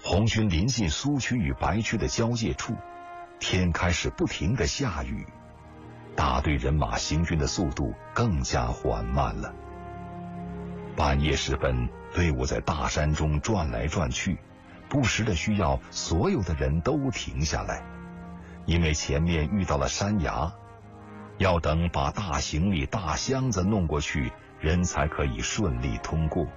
红军临近苏区与白区的交界处，天开始不停地下雨，大队人马行军的速度更加缓慢了。半夜时分，队伍在大山中转来转去，不时的需要所有的人都停下来，因为前面遇到了山崖，要等把大行李、大箱子弄过去，人才可以顺利通过。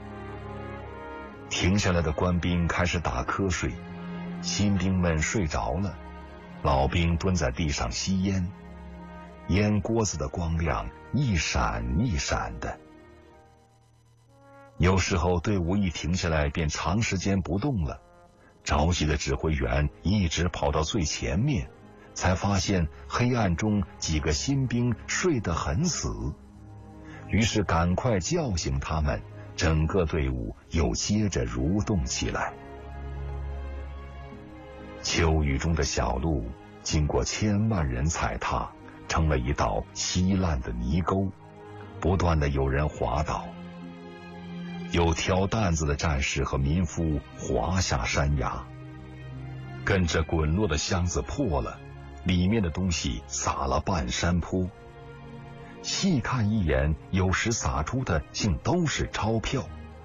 停下来的官兵开始打瞌睡，新兵们睡着了，老兵蹲在地上吸烟，烟锅子的光亮一闪一闪的。有时候队伍一停下来便长时间不动了，着急的指挥员一直跑到最前面，才发现黑暗中几个新兵睡得很死，于是赶快叫醒他们，整个队伍又接着蠕动起来。秋雨中的小路经过千万人踩踏，成了一道稀烂的泥沟，不断的有人滑倒，有挑担子的战士和民夫滑下山崖，跟着滚落的箱子破了，里面的东西洒了半山坡，细看一眼，有时洒出的竟都是钞票。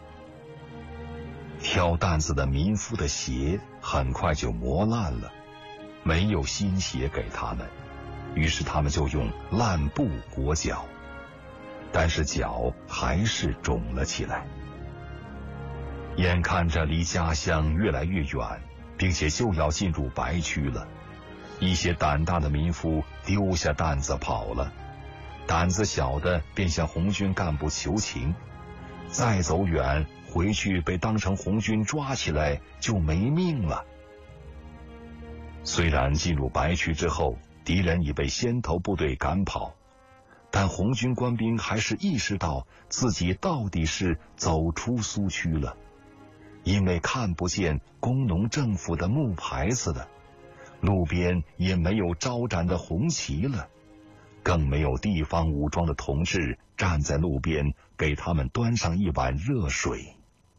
挑担子的民夫的鞋很快就磨烂了，没有新鞋给他们，于是他们就用烂布裹脚，但是脚还是肿了起来。眼看着离家乡越来越远，并且就要进入白区了，一些胆大的民夫丢下担子跑了，胆子小的便向红军干部求情，再走远回去被当成红军抓起来就没命了。虽然进入白区之后，敌人已被先头部队赶跑，但红军官兵还是意识到自己到底是走出苏区了，因为看不见工农政府的木牌子了，路边也没有招展的红旗了，更没有地方武装的同志站在路边给他们端上一碗热水。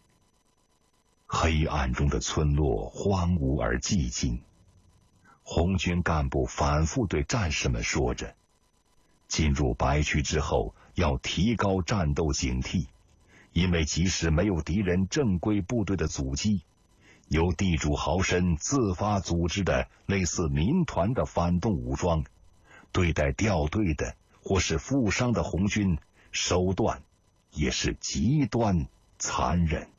黑暗中的村落荒芜而寂静，红军干部反复对战士们说着，进入白区之后要提高战斗警惕，因为即使没有敌人正规部队的阻击，由地主豪绅自发组织的类似民团的反动武装，对待掉队的或是负伤的红军，手段也是极端残忍。